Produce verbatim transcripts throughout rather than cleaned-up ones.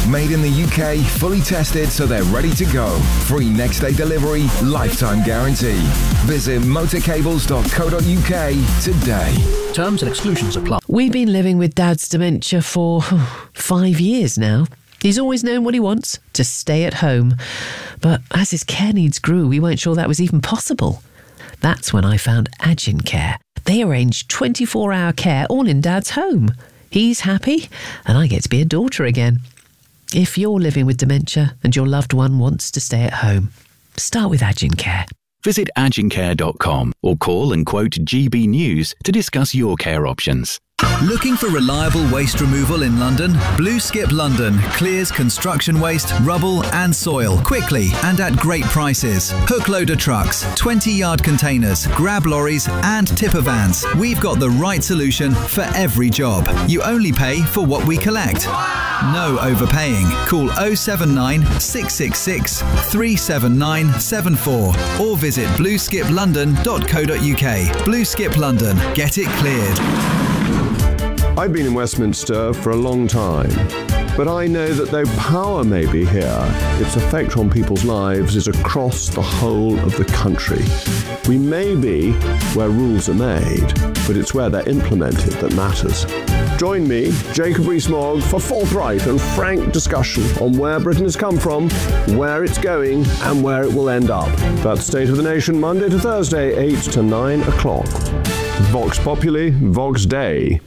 Made in the U K, fully tested so they're ready to go. Free next day delivery, lifetime guarantee. Visit motorcables dot co dot U K today. Terms and exclusions apply. We've been living with Dad's dementia for oh, five years now. He's always known what he wants, to stay at home. But as his care needs grew, we weren't sure that was even possible. That's when I found Agincare. They arrange twenty-four hour care all in Dad's home. He's happy, and I get to be a daughter again. If you're living with dementia and your loved one wants to stay at home, start with Agincare. Visit agincare dot com or call and quote G B News to discuss your care options. Looking for reliable waste removal in London? Blue Skip London clears construction waste, rubble and soil quickly and at great prices. Hook loader trucks, twenty yard containers, grab lorries and tipper vans. We've got the right solution for every job. You only pay for what we collect. No overpaying. Call oh seven nine, six six six, three seven nine seven four or visit blue skip london dot co dot U K. Blue Skip London. Get it cleared. I've been in Westminster for a long time, but I know that though power may be here, its effect on people's lives is across the whole of the country. We may be where rules are made, but it's where they're implemented that matters. Join me, Jacob Rees-Mogg, for forthright and frank discussion on where Britain has come from, where it's going, and where it will end up. That's State of the Nation, Monday to Thursday, eight to nine o'clock. Vox Populi, Vox Dei.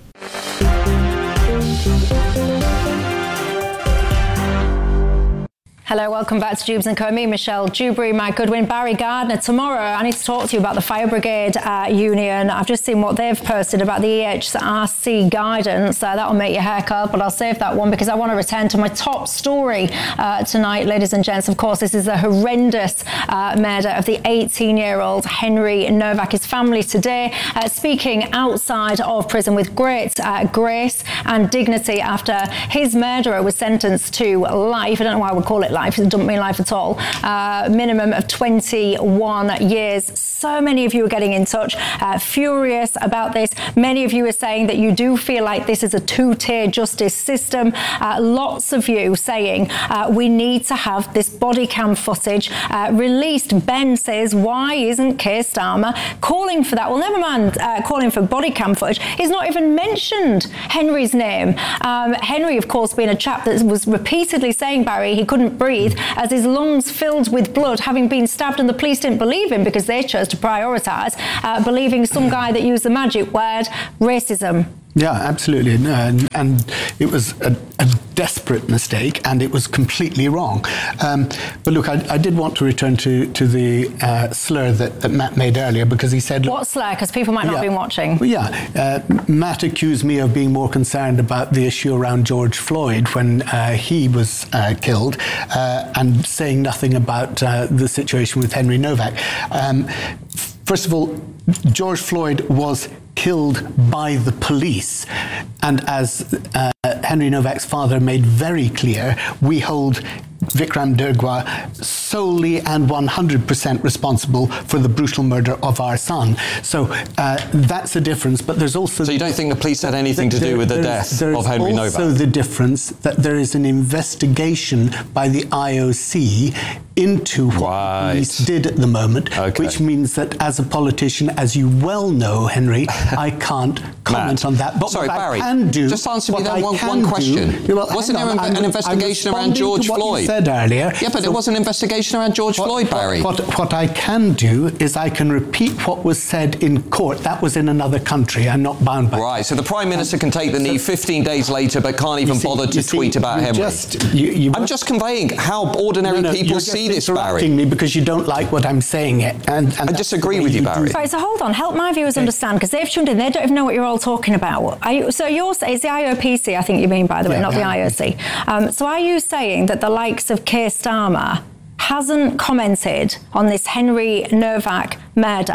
Hello, welcome back to Jubes and Co. Me, Michelle Dewberry, Mike Goodwin, Barry Gardner. Tomorrow, I need to talk to you about the Fire Brigade uh, Union. I've just seen what they've posted about the E H R C guidance. Uh, that'll make your hair curl, but I'll save that one because I want to return to my top story uh, tonight, ladies and gents. Of course, this is the horrendous uh, murder of the eighteen-year-old Henry Novak. His family today uh, speaking outside of prison with great uh, grace and dignity after his murderer was sentenced to life. I don't know why I would call it life. Life. It doesn't mean life at all. Uh, minimum of twenty-one years. So many of you are getting in touch, uh, furious about this. Many of you are saying that you do feel like this is a two-tier justice system. Uh, lots of you saying uh, we need to have this body cam footage uh, released. Ben says, why isn't Keir Starmer calling for that? Well, never mind uh, calling for body cam footage. He's not even mentioned Henry's name. Um, Henry, of course, being a chap that was repeatedly saying, Barry, he couldn't breathe as his lungs filled with blood, having been stabbed, and the police didn't believe him because they chose to prioritise uh, believing some guy that used the magic word racism. Yeah, absolutely. And, and it was a, a desperate mistake, and it was completely wrong. Um, but look, I, I did want to return to, to the uh, slur that, that Matt made earlier, because he said... What slur? Because people might not yeah, have been watching. Well, yeah. Uh, Matt accused me of being more concerned about the issue around George Floyd when uh, he was uh, killed uh, and saying nothing about uh, the situation with Henry Novak. Um, first of all, George Floyd was killed by the police. And as uh, Henry Novak's father made very clear, we hold Vikram Durgwa solely and one hundred percent responsible for the brutal murder of our son. So uh, that's a difference, but there's also... So you don't think the police had anything to do with the death of Henry Novak? There's also the difference that there is an investigation by the I O C into what right. the police did at the moment, okay. which means that as a politician, as you well know, Henry, I can't comment on that. But Sorry, what Barry, I can do, just answer me that one, one one question. Do, well, Wasn't there on, an I'm, investigation I'm around George to what Floyd? You said earlier. Yeah, but so there was an investigation around George what, Floyd, Barry. What, what, what I can do is I can repeat what was said in court. That was in another country. I'm not bound by Right, that. so the Prime Minister can take the knee so, fifteen days later but can't even see, bother to see, tweet about Henry. Just, you, you, I'm just conveying how ordinary no, no, people you're see just this, Barry. me because you don't like what I'm saying. And, and I disagree with you, Barry. Sorry, so hold on. Help my viewers okay. understand, because they've tuned in. They don't even know what you're all talking about. Are you, so you're it's the I O P C, I think you mean, by the way, yeah, not yeah. the I O C. Um, so are you saying that the likes of Keir Starmer hasn't commented on this Henry Novak murder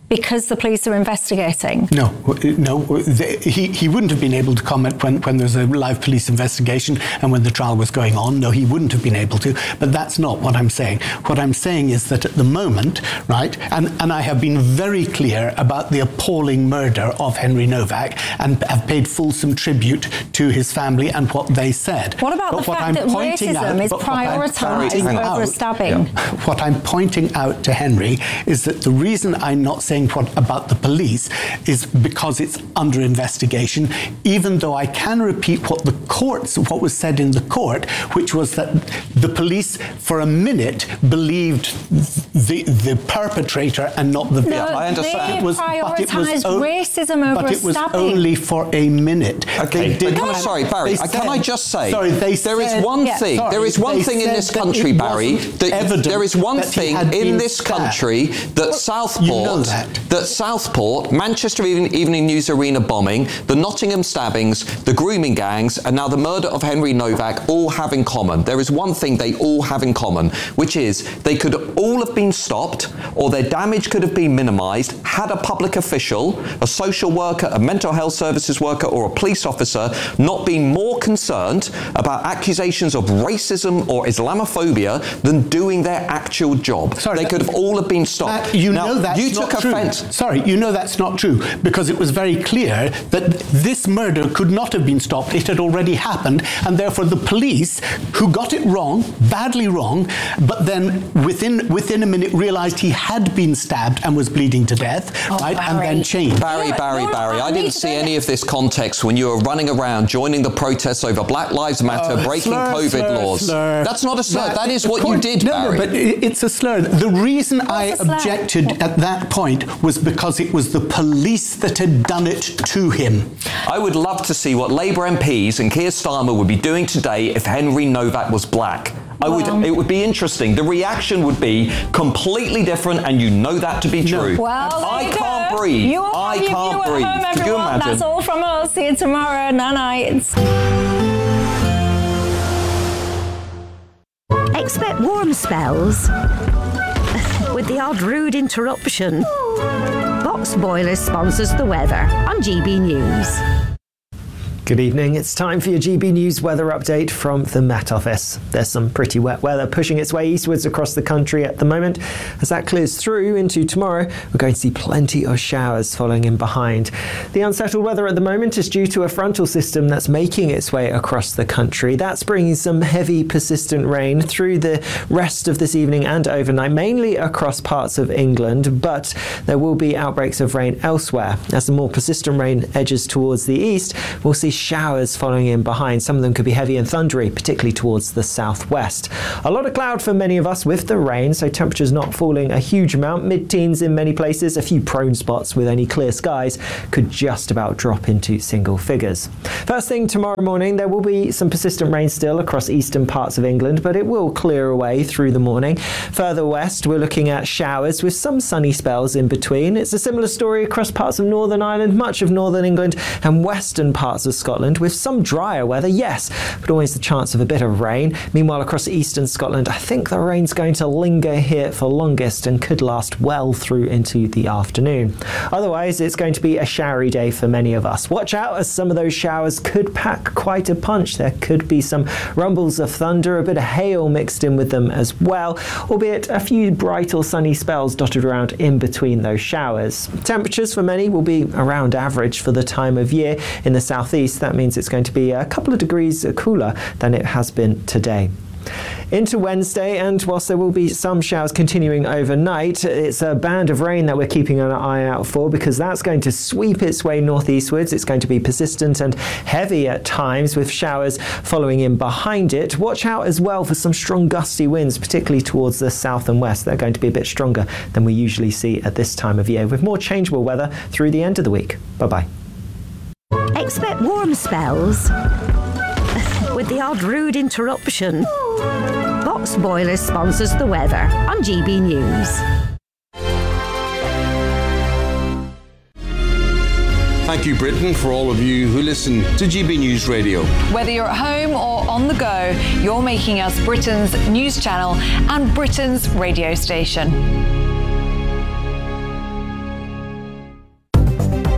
because the police are investigating? No, no. They, he, he wouldn't have been able to comment when, when there's a live police investigation and when the trial was going on. No, he wouldn't have been able to. But that's not what I'm saying. What I'm saying is that at the moment, right, and, and I have been very clear about the appalling murder of Henry Novak and have paid fulsome tribute to his family and what they said. What about but the what fact I'm that pointing racism out, is prioritised over out, a stabbing? Yeah. What I'm pointing out to Henry is that the reason I'm not saying what about the police is because it's under investigation, even though I can repeat what the courts, what was said in the court, which was that the police for a minute believed the the perpetrator and not the victim. No, I understand. they It was, but it was prioritised o- racism over but a it was stabbing. only for a minute. Okay, They did- but can I- sorry, Barry, they uh, can I just say, sorry, they there is said- one Yeah. thing, sorry, there is one they thing in said this that country, it Barry, wasn't that evident there is one that he thing had in been this stabbed. country that Southport, You know that. that Southport, Manchester Even- Evening News Arena bombing, the Nottingham stabbings, the grooming gangs, and now the murder of Henry Novak all have in common. There is one thing they all have in common, which is they could all have been stopped or their damage could have been minimised had a public official, a social worker, a mental health services worker or a police officer not been more concerned about accusations of racism or Islamophobia than doing their actual job. Sorry, they that- could have all have been stopped. That- you now, know that's you not took true. offence. Sorry, you know that's not true because it was very clear that this murder could not have been stopped. It had already happened, and therefore the police, who got it wrong, badly wrong, but then within within a minute realised he had been stabbed and was bleeding to death, Oh, right, and Barry. then changed. Barry, You're- Barry, you're Barry, not I didn't need see to- any of this context when you were running around joining the protests over Black Lives Matter, Oh, breaking slur, COVID slur, laws. slur. That's not a slur. That- that is of what you course- did, no, Barry. No, but it- it's a slur. The reason I a slur? objected at that point was because it was the police that had done it to him. I would love to see what Labour M Ps and Keir Starmer would be doing today if Henry Novak was black. I would. Well- It would be interesting. The reaction would be completely different, and you know that to be true. Well, there I you can't go. breathe. You all I have your can't view breathe. At home, Could you everyone. imagine? That's all from us. See you tomorrow. Night. Expect warm spells with the odd rude interruption. Box Boilers sponsors the weather on G B News. Good evening. It's time for your G B News weather update from the Met Office. There's some pretty wet weather pushing its way eastwards across the country at the moment. As that clears through into tomorrow, we're going to see plenty of showers following in behind. The unsettled weather at the moment is due to a frontal system that's making its way across the country. That's bringing some heavy, persistent rain through the rest of this evening and overnight, mainly across parts of England, but there will be outbreaks of rain elsewhere. As the more persistent rain edges towards the east, we'll see showers following in behind. Some of them could be heavy and thundery, particularly towards the southwest. A lot of cloud for many of us with the rain, so temperatures not falling a huge amount. Mid-teens in many places. A few prone spots with only clear skies could just about drop into single figures. First thing tomorrow morning, there will be some persistent rain still across eastern parts of England, but it will clear away through the morning. Further west, we're looking at showers with some sunny spells in between. It's a similar story across parts of Northern Ireland, much of Northern England, and western parts of Scotland, with some drier weather, yes, but always the chance of a bit of rain. Meanwhile, across eastern Scotland, I think the rain's going to linger here for longest and could last well through into the afternoon. Otherwise, it's going to be a showery day for many of us. Watch out, as some of those showers could pack quite a punch. There could be some rumbles of thunder, a bit of hail mixed in with them as well, albeit a few bright or sunny spells dotted around in between those showers. Temperatures for many will be around average for the time of year. In the southeast, that means it's going to be a couple of degrees cooler than it has been today. Into Wednesday, and whilst there will be some showers continuing overnight, it's a band of rain that we're keeping an eye out for, because that's going to sweep its way northeastwards. It's going to be persistent and heavy at times, with showers following in behind it. Watch out as well for some strong gusty winds, particularly towards the south and west. They're going to be a bit stronger than we usually see at this time of year, with more changeable weather through the end of the week. Bye-bye. Expect warm spells with the odd rude interruption. Box Boilers sponsors the weather on G B News. Thank you, Britain, for all of you who listen to G B News Radio. Whether you're at home or on the go, you're making us Britain's news channel and Britain's radio station.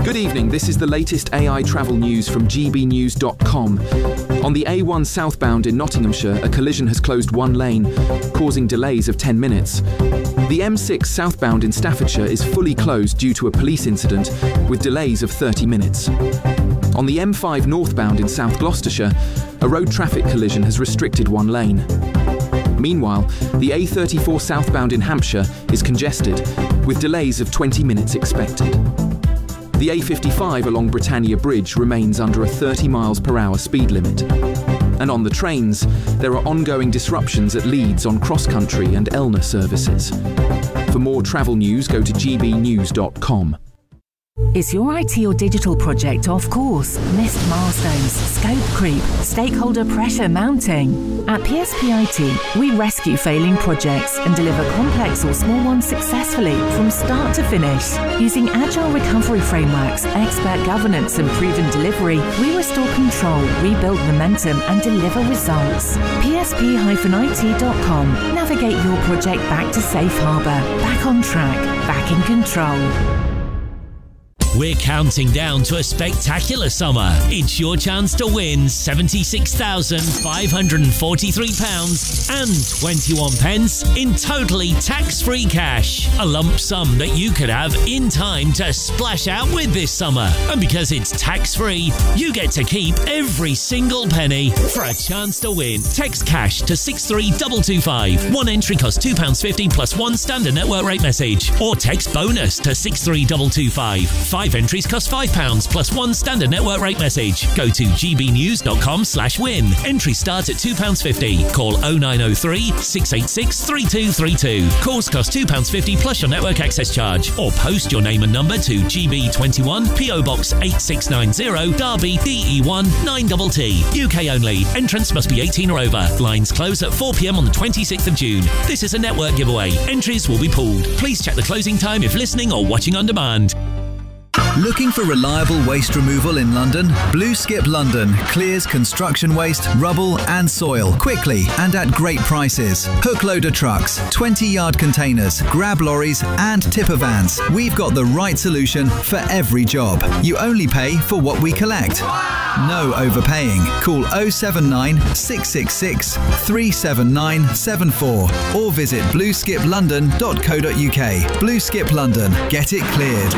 Good evening, this is the latest A I travel news from G B news dot com. On the A one southbound in Nottinghamshire, a collision has closed one lane, causing delays of ten minutes. The M six southbound in Staffordshire is fully closed due to a police incident, with delays of thirty minutes. On the M five northbound in South Gloucestershire, a road traffic collision has restricted one lane. Meanwhile, the A thirty-four southbound in Hampshire is congested, with delays of twenty minutes expected. The A fifty-five along Britannia Bridge remains under a thirty miles per hour speed limit. And on the trains, there are ongoing disruptions at Leeds on cross-country and Elna services. For more travel news, go to G B news dot com. Is your I T or digital project off course? Missed milestones, scope creep, stakeholder pressure mounting? At P S P I T, we rescue failing projects and deliver complex or small ones successfully from start to finish. Using agile recovery frameworks, expert governance and proven delivery, we restore control, rebuild momentum and deliver results. P S P I T dot com. Navigate your project back to safe harbour, back on track, back in control. We're counting down to a spectacular summer. It's your chance to win seventy-six thousand five hundred forty-three pounds and twenty-one pence in totally tax-free cash. A lump sum that you could have in time to splash out with this summer. And because it's tax-free, you get to keep every single penny. For a chance to win, text cash to six three two two five. One entry costs two pounds fifty plus one standard network rate message. Or text bonus to six three two two five. Five entries cost five pounds plus one standard network rate message. Go to G B news dot com slash win. Entries start at two pounds fifty. Call oh nine oh three, six eight six, three two three two. Calls cost two pounds fifty plus your network access charge. Or post your name and number to G B twenty-one, P O Box eight six nine zero, Derby, D E one nine T T. U K only. Entrance must be eighteen or over. Lines close at four p m on the twenty-sixth of June. This is a network giveaway. Entries will be pooled. Please check the closing time if listening or watching on demand. Looking for reliable waste removal in London? Blue Skip London clears construction waste, rubble and soil quickly and at great prices. Hook loader trucks, twenty yard containers, grab lorries and tipper vans. We've got the right solution for every job. You only pay for what we collect. No overpaying. Call oh seven nine, six six six, three seven nine seven four or visit blue skip london dot co dot U K. Blue Skip London. Get it cleared.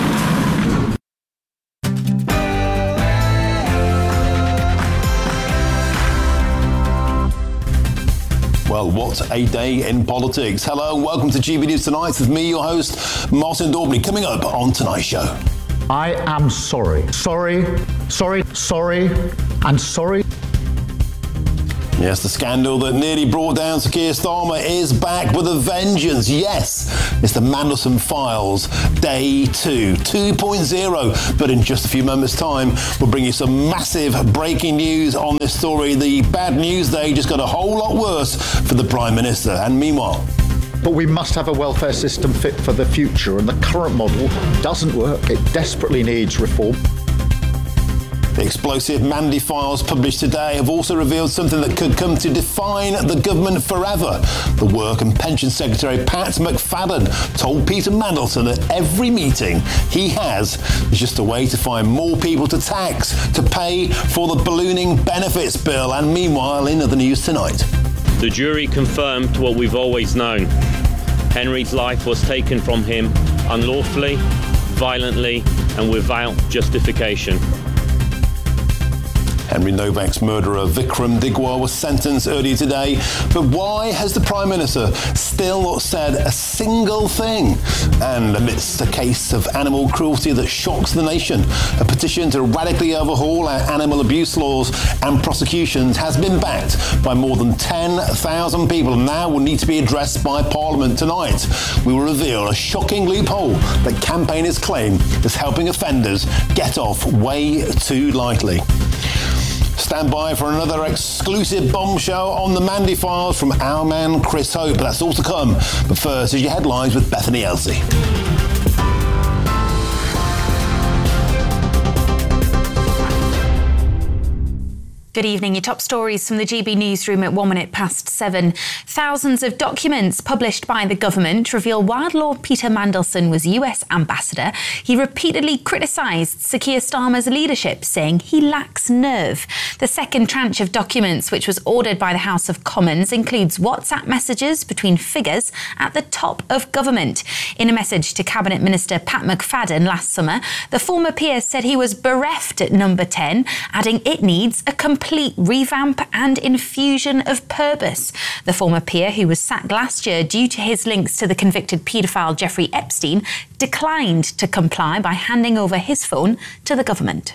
Well, what a day in politics. Hello and welcome to G B News Tonight with me, your host, Martin Daubney. Coming up on tonight's show. I am sorry. Sorry, sorry, sorry, and sorry. Yes, the scandal that nearly brought down Sir Keir Starmer is back with a vengeance. Yes, it's the Mandelson Files, day two, two point oh. But in just a few moments' time, we'll bring you some massive breaking news on this story. The bad news day just got a whole lot worse for the Prime Minister. And meanwhile... But we must have a welfare system fit for the future, and the current model doesn't work. It desperately needs reform. The explosive Mandy Files published today have also revealed something that could come to define the government forever. The Work and Pension Secretary Pat McFadden told Peter Mandelson that every meeting he has is just a way to find more people to tax, to pay for the ballooning benefits bill. And meanwhile, in other news tonight, the jury confirmed what we've always known. Henry's life was taken from him unlawfully, violently, and without justification. Henry Novak's murderer Vikram Digwar was sentenced earlier today, but why has the Prime Minister still not said a single thing? And amidst a case of animal cruelty that shocks the nation, a petition to radically overhaul our animal abuse laws and prosecutions has been backed by more than ten thousand people and now will need to be addressed by Parliament tonight. We will reveal a shocking loophole that campaigners claim is helping offenders get off way too lightly. Stand by for another exclusive bombshell on the Mandy Files from our man Chris Hope. That's all to come. But first, is your headlines with Bethany Elsey. Good evening. Your top stories from the G B newsroom at one minute past seven. Thousands of documents published by the government reveal while Lord Peter Mandelson was U S ambassador, he repeatedly criticised Sir Keir Starmer's leadership, saying he lacks nerve. The second tranche of documents, which was ordered by the House of Commons, includes WhatsApp messages between figures at the top of government. In a message to Cabinet Minister Pat McFadden last summer, the former peer said he was bereft at number ten, adding it needs a complete complete revamp and infusion of purpose. The former peer, who was sacked last year due to his links to the convicted paedophile Jeffrey Epstein, declined to comply by handing over his phone to the government.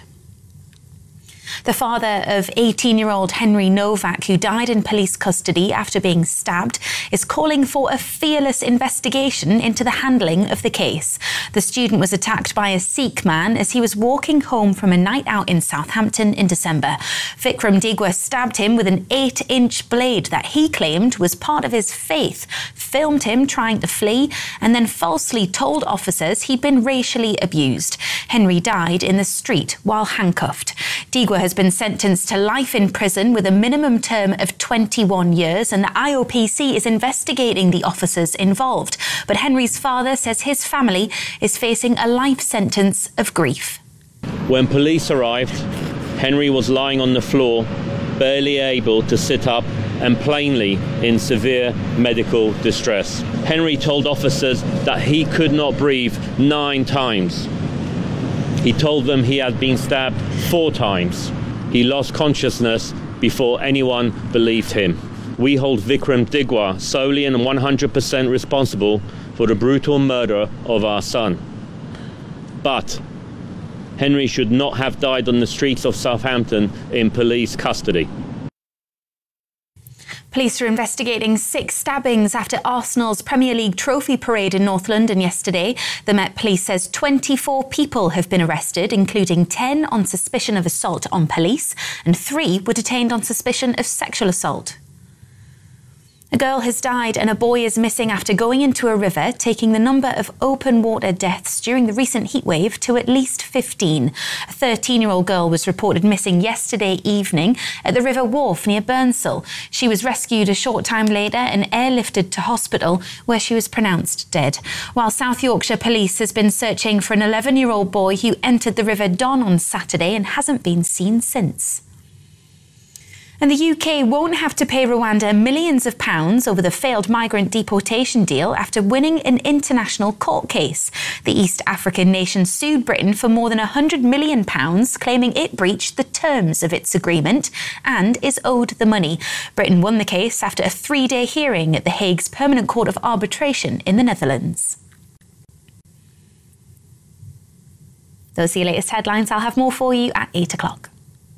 The father of eighteen-year-old Henry Novak, who died in police custody after being stabbed, is calling for a fearless investigation into the handling of the case. The student was attacked by a Sikh man as he was walking home from a night out in Southampton in December. Vikram Digwa stabbed him with an eight-inch blade that he claimed was part of his faith, filmed him trying to flee, and then falsely told officers he'd been racially abused. Henry died in the street while handcuffed. Digwa has been sentenced to life in prison with a minimum term of twenty-one years, and the I O P C is investigating the officers involved. But Henry's father says his family is facing a life sentence of grief. When police arrived, Henry was lying on the floor, barely able to sit up and plainly in severe medical distress. Henry told officers that he could not breathe nine times. He told them he had been stabbed four times. He lost consciousness before anyone believed him. We hold Vikram Digwa solely and one hundred percent responsible for the brutal murder of our son. But Henry should not have died on the streets of Southampton in police custody. Police are investigating six stabbings after Arsenal's Premier League trophy parade in North London yesterday. The Met Police says twenty-four people have been arrested, including ten on suspicion of assault on police, and three were detained on suspicion of sexual assault. A girl has died and a boy is missing after going into a river, taking the number of open water deaths during the recent heatwave to at least fifteen. A thirteen-year-old girl was reported missing yesterday evening at the River Wharfe near Burnsall. She was rescued a short time later and airlifted to hospital, where she was pronounced dead. While South Yorkshire Police has been searching for an eleven-year-old boy who entered the River Don on Saturday and hasn't been seen since. And the U K won't have to pay Rwanda millions of pounds over the failed migrant deportation deal after winning an international court case. The East African nation sued Britain for more than one hundred million pounds, claiming it breached the terms of its agreement and is owed the money. Britain won the case after a three-day hearing at The Hague's Permanent Court of Arbitration in the Netherlands. Those are your latest headlines. I'll have more for you at eight o'clock.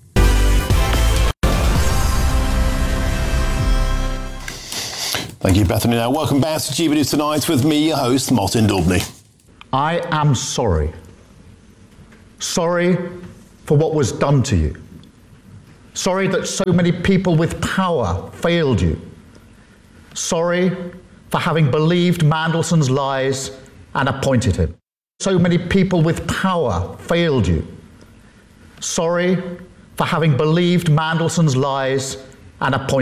Thank you, Bethany. Now, welcome back to G B News Tonight with me, your host, Martin Daubney. I am sorry. Sorry for what was done to you. Sorry that so many people with power failed you. Sorry for having believed Mandelson's lies and appointed him. So many people with power failed you. Sorry for having believed Mandelson's lies and appointed him.